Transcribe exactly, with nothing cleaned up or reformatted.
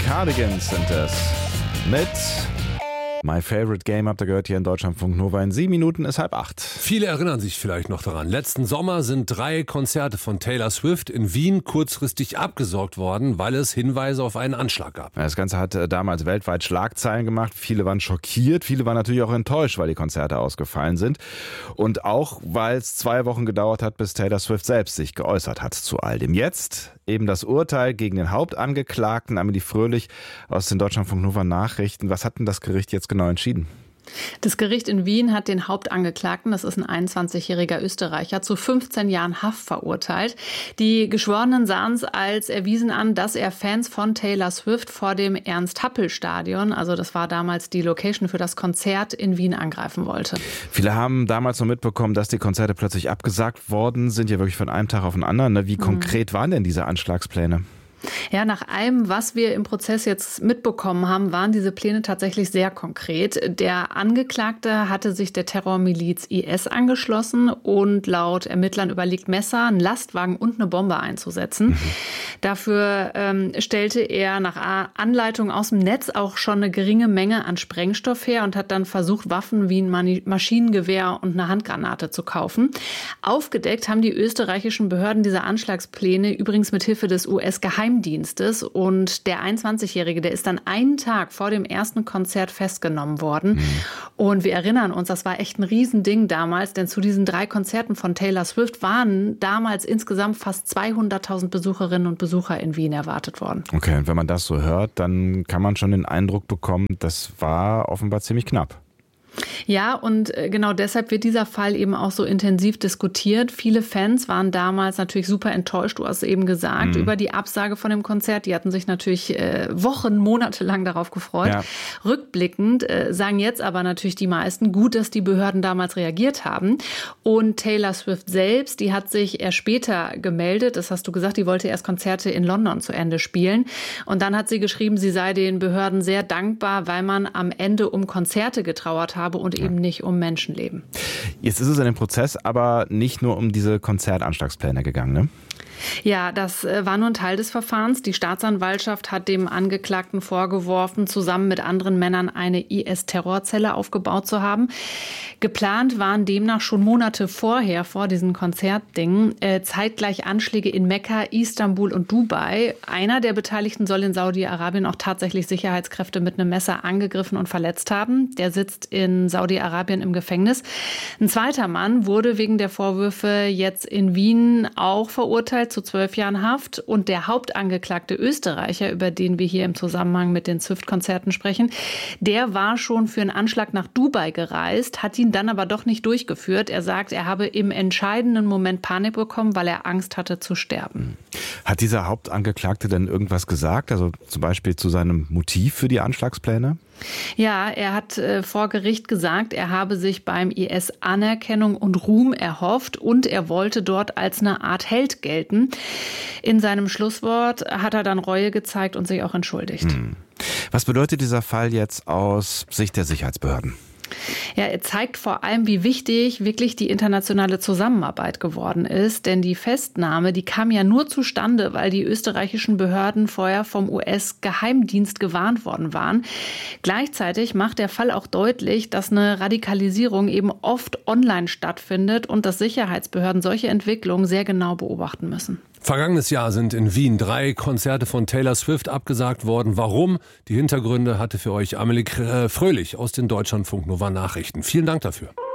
Cardigans sind es. Mit My Favorite Game habt ihr gehört hier in Deutschlandfunk Nova. In sieben Minuten ist halb acht. Viele erinnern sich vielleicht noch daran. Letzten Sommer sind drei Konzerte von Taylor Swift in Wien kurzfristig abgesagt worden, weil es Hinweise auf einen Anschlag gab. Das Ganze hat damals weltweit Schlagzeilen gemacht. Viele waren schockiert, viele waren natürlich auch enttäuscht, weil die Konzerte ausgefallen sind. Und auch, weil es zwei Wochen gedauert hat, bis Taylor Swift selbst sich geäußert hat zu all dem. Jetzt eben das Urteil gegen den Hauptangeklagten, Amelie Fröhlich aus den Deutschlandfunk Nova Nachrichten. Was hat denn das Gericht jetzt genau entschieden? Das Gericht in Wien hat den Hauptangeklagten, das ist ein einundzwanzigjähriger Österreicher, zu fünfzehn Jahren Haft verurteilt. Die Geschworenen sahen es als erwiesen an, dass er Fans von Taylor Swift vor dem Ernst-Happel-Stadion, also das war damals die Location für das Konzert in Wien, angreifen wollte. Viele haben damals noch mitbekommen, dass die Konzerte plötzlich abgesagt worden sind, ja wirklich von einem Tag auf den anderen. Wie mhm. konkret waren denn diese Anschlagspläne? Ja, nach allem, was wir im Prozess jetzt mitbekommen haben, waren diese Pläne tatsächlich sehr konkret. Der Angeklagte hatte sich der Terrormiliz I S angeschlossen und laut Ermittlern überlegt, Messer, einen Lastwagen und eine Bombe einzusetzen. Mhm. Dafür ähm, stellte er nach Anleitung aus dem Netz auch schon eine geringe Menge an Sprengstoff her und hat dann versucht, Waffen wie ein Maschinengewehr und eine Handgranate zu kaufen. Aufgedeckt haben die österreichischen Behörden diese Anschlagspläne übrigens mit Hilfe des U S-Geheimdienstes. Und der einundzwanzigjährige, der ist dann einen Tag vor dem ersten Konzert festgenommen worden. Mhm. Und wir erinnern uns, das war echt ein Riesending damals, denn zu diesen drei Konzerten von Taylor Swift waren damals insgesamt fast zweihunderttausend Besucherinnen und Besucher in Wien erwartet worden. Okay, und wenn man das so hört, dann kann man schon den Eindruck bekommen, das war offenbar ziemlich knapp. Ja, und genau deshalb wird dieser Fall eben auch so intensiv diskutiert. Viele Fans waren damals natürlich super enttäuscht, du hast es eben gesagt, mhm. über die Absage von dem Konzert. Die hatten sich natürlich äh, Wochen, Monate lang darauf gefreut. Ja. Rückblickend äh, sagen jetzt aber natürlich die meisten, gut, dass die Behörden damals reagiert haben. Und Taylor Swift selbst, die hat sich erst später gemeldet. Das hast du gesagt, die wollte erst Konzerte in London zu Ende spielen. Und dann hat sie geschrieben, sie sei den Behörden sehr dankbar, weil man am Ende um Konzerte getrauert habe und eben nicht um Menschenleben. Jetzt ist es in dem Prozess aber nicht nur um diese Konzertanschlagspläne gegangen, ne? Ja, das war nur ein Teil des Verfahrens. Die Staatsanwaltschaft hat dem Angeklagten vorgeworfen, zusammen mit anderen Männern eine I S-Terrorzelle aufgebaut zu haben. Geplant waren demnach schon Monate vorher, vor diesen Konzertdingen, äh, zeitgleich Anschläge in Mekka, Istanbul und Dubai. Einer der Beteiligten soll in Saudi-Arabien auch tatsächlich Sicherheitskräfte mit einem Messer angegriffen und verletzt haben. Der sitzt in Saudi-Arabien im Gefängnis. Ein zweiter Mann wurde wegen der Vorwürfe jetzt in Wien auch verurteilt zu zwölf Jahren Haft. Und der Hauptangeklagte Österreicher, über den wir hier im Zusammenhang mit den Swift-Konzerten sprechen, der war schon für einen Anschlag nach Dubai gereist, hat ihn dann aber doch nicht durchgeführt. Er sagt, er habe im entscheidenden Moment Panik bekommen, weil er Angst hatte zu sterben. Hat dieser Hauptangeklagte denn irgendwas gesagt? Also zum Beispiel zu seinem Motiv für die Anschlagspläne? Ja, er hat äh, vor Gericht gesagt, er habe sich beim I S Anerkennung und Ruhm erhofft und er wollte dort als eine Art Held gelten. In seinem Schlusswort hat er dann Reue gezeigt und sich auch entschuldigt. Hm. Was bedeutet dieser Fall jetzt aus Sicht der Sicherheitsbehörden? Ja, er zeigt vor allem, wie wichtig wirklich die internationale Zusammenarbeit geworden ist. Denn die Festnahme, die kam ja nur zustande, weil die österreichischen Behörden vorher vom U S-Geheimdienst gewarnt worden waren. Gleichzeitig macht der Fall auch deutlich, dass eine Radikalisierung eben oft online stattfindet und dass Sicherheitsbehörden solche Entwicklungen sehr genau beobachten müssen. Vergangenes Jahr sind in Wien drei Konzerte von Taylor Swift abgesagt worden. Warum? Die Hintergründe hatte für euch Amelie Fröhlich aus den Deutschlandfunk Nova Nachrichten. Vielen Dank dafür.